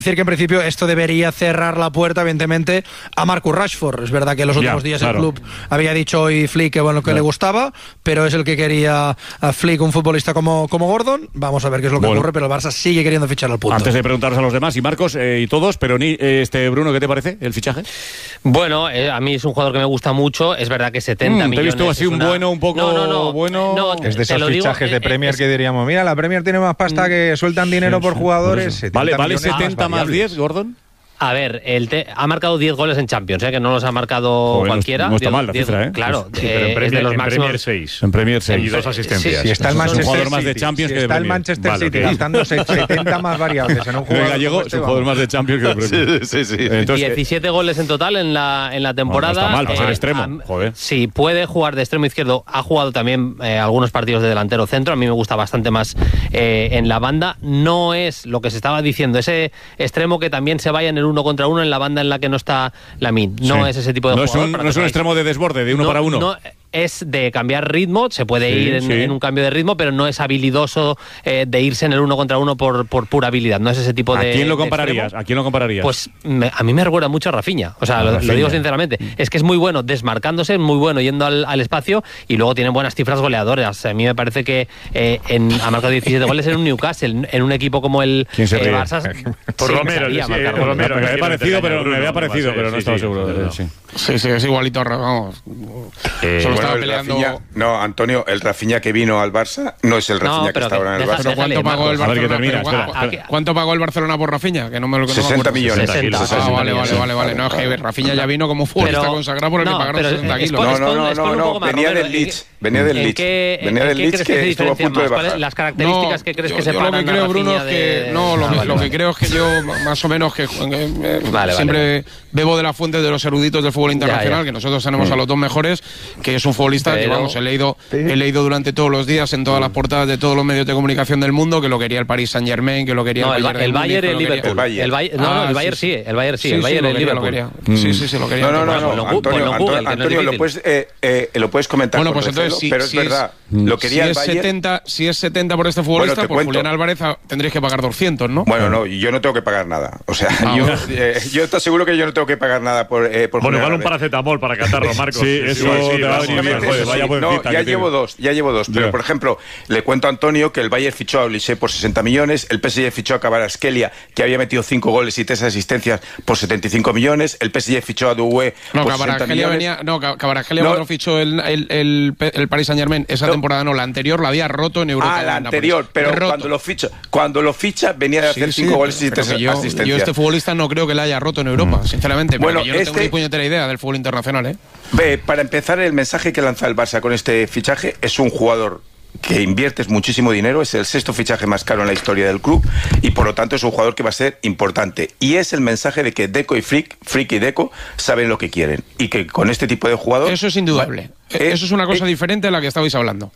decir que en principio esto debería cerrar la puerta, evidentemente, a Marcus Rashford. Es verdad que en los últimos días el club había dicho hoy Flick que bueno, que le gustaba, pero es el que quería a Flick, un futbolista como Gordon. Vamos a ver qué es lo que ocurre, pero el Barça sigue queriendo fichar al punto. Antes de preguntaros a los demás, y Marcos y todos, pero Bruno, ¿qué te parece el fichaje? Bueno, a mí es un jugador que me gusta mucho. Es verdad que 70 millones... ¿Te he visto así un poco bueno? No, es de esos fichajes de Premier que diríamos, mira, la Premier tiene más pasta que sueltan dinero por jugadores. ¿Vale 70 más 10, Gordon? A ver, ha marcado 10 goles en Champions, que no los ha marcado cualquiera. No está mal la cifra, ¿eh? Claro, sí, pero es de los máximos. En Premier 6. Y 2 asistencias. Si está el Manchester jugador más de Champions que de está el Premier. Manchester City gastando 70 más variables en un jugador. El gallego es un jugador más de Champions que de Premier. Sí. Entonces, 17 goles en total en la temporada. No está mal, para ser extremo. Joder. Sí, puede jugar de extremo izquierdo. Ha jugado también algunos partidos de delantero centro. A mí me gusta bastante más en la banda. No es lo que se estaba diciendo, ese extremo que también se vaya en el 1 contra 1 en la banda en la que no está Lamine. No es ese tipo de jugador. No es un extremo de desborde, de uno para uno. No, es de cambiar ritmo, se puede ir en un cambio de ritmo, pero no es habilidoso de irse en el 1 contra 1 por pura habilidad. No es ese tipo de... ¿A quién lo compararías? Pues a mí me recuerda mucho a Rafinha. O sea, lo digo sinceramente. Es que es muy bueno desmarcándose, muy bueno yendo al espacio, y luego tiene buenas cifras goleadoras. A mí me parece que ha marcado 17 goles en un Newcastle, en un equipo como el Barça. Por Romero, me había parecido, pero no estaba seguro. Sí, es igualito, vamos. Bueno, Rafinha, no, Antonio, el Rafinha que vino al Barça no es el Rafinha que está ahora en el Barça. ¿Cuánto pagó el Barcelona? ¿Cuánto pagó el Barcelona por Rafinha? Que no me lo 60 millones. 60. Vale. No, es que Rafinha ya vino como futbolista consagrado por el que pagaron 60 kilos. No, venía del Leeds. Venía del Leeds que estuvo a punto de bajar. Las características que crees que se paran a Rafinha. Lo que creo, Bruno, es que... Lo que creo es que yo, más o menos, que siempre bebo de la fuente de los eruditos del fútbol internacional, que nosotros tenemos a los dos mejores, que es un futbolista que, vamos, he leído durante todos los días en todas las portadas de todos los medios de comunicación del mundo que lo quería el Paris Saint-Germain, que lo quería el Bayern y el Liverpool. El Bayern sí, el Liverpool. Sí, lo quería. No, Antonio, lo puedes comentar. Bueno, pues entonces, pero es verdad, lo quería el Bayern. Si es 70 por este futbolista, por Julián Álvarez tendréis que pagar 200, ¿no? Bueno, no, yo no tengo que pagar nada. O sea, yo estoy seguro que yo no tengo que pagar nada por bueno, igual un paracetamol para catarro, Marcos. Sí, eso te va a venir bien. Ya llevo dos. Pero, por ejemplo, le cuento a Antonio que el Bayern fichó a Olise por 60 millones, el PSG fichó a Kvaratskhelia, que había metido 5 goles y 3 asistencias, por 75 millones, el PSG fichó a Doué por 60 millones. Kvaratskhelia cuando fichó el Paris Saint-Germain, esa temporada no, la anterior la había roto en Europa. La anterior, pero cuando lo ficha venía de hacer 5 goles y 3 asistencias. Yo este futbolista no creo que la haya roto en Europa, sinceramente, porque yo no tengo ni puñetera idea del fútbol internacional, Para empezar, el mensaje que lanza el Barça con este fichaje es un jugador que inviertes muchísimo dinero, es el 6º fichaje más caro en la historia del club y por lo tanto es un jugador que va a ser importante, y es el mensaje de que Deco y Flick y Deco saben lo que quieren y que con este tipo de jugador... Eso es indudable. Eso es una cosa diferente a la que estabais hablando.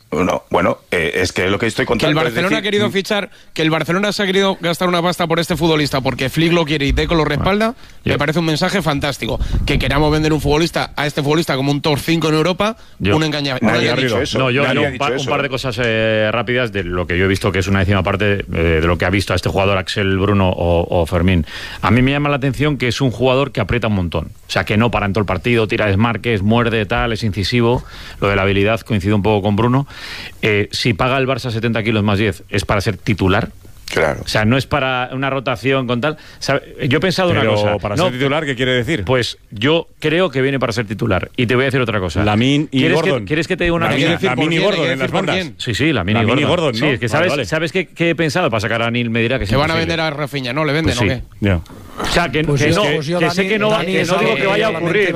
Es que lo que estoy contando... Que el Barcelona ha querido fichar, que el Barcelona se ha querido gastar una pasta por este futbolista porque Flick lo quiere y Deco lo respalda, me parece un mensaje fantástico. Que queramos vender a este futbolista como un top 5 en Europa, un engaño. Nadie ha dicho eso. Yo un par de cosas rápidas de lo que yo he visto, que es una décima parte de lo que ha visto a este jugador Axel, Bruno o Fermín. A mí me llama la atención que es un jugador que aprieta un montón. O sea, que no para en todo el partido, tira desmarques, muerde, tal, es incisivo. Lo de la habilidad coincide un poco con Bruno. Si paga el Barça 70 kilos más 10, ¿es para ser titular? Claro. O sea, no es para una rotación con tal... Yo he pensado una cosa. ¿Para ser titular qué quiere decir? Pues yo creo que viene para ser titular. Y te voy a decir otra cosa. Lamine y Gordon. ¿Quieres que te diga una cosa? Lamine y Gordon en las bandas. Sí, Lamine y Gordon. ¿no? Sí, es que ¿sabes qué he pensado? Para sacar a Neil me dirá que se van a vender a Rafinha, ¿no? ¿Le venden o qué? O sea, que sé que no digo que vaya a ocurrir.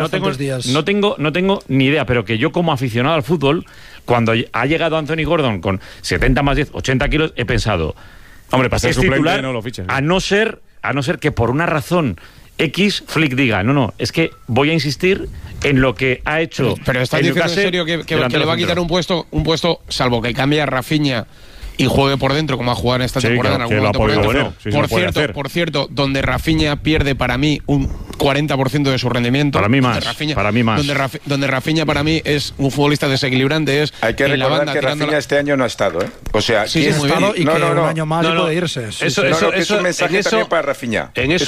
No tengo ni idea, pero que yo como aficionado al fútbol, cuando ha llegado Anthony Gordon con 70 más 10, 80 kilos, he pensado... Hombre, para ser suplente titular, no lo fiches. A no ser que por una razón X Flick diga, no, es que voy a insistir en lo que ha hecho. Pero estás diciendo en serio que le va a quitar un puesto, salvo que cambie a Rafinha y juegue por dentro como ha jugado en esta temporada en algún momento por dentro. Por cierto, donde Rafinha pierde para mí 40% de su rendimiento. Para mí más. Donde Rafinha para mí es un futbolista desequilibrante. Hay que recordar que Rafinha este año no ha estado, ¿eh? O sea, sí, ha estado y que un año más puede irse. Eso es un mensaje también para Rafinha. En eso